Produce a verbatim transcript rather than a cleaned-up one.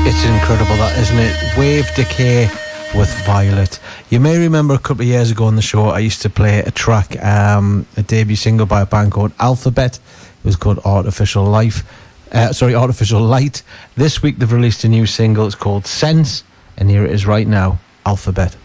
It's incredible, that, isn't it? Wave Decay with Violet. You may remember a couple of years ago on the show, I used to play a track, um, a debut single by a band called Alphabet. It was called Artificial Life. Uh, sorry, Artificial Light. This week they've released a new single. It's called Sense, and here it is right now, Alphabet.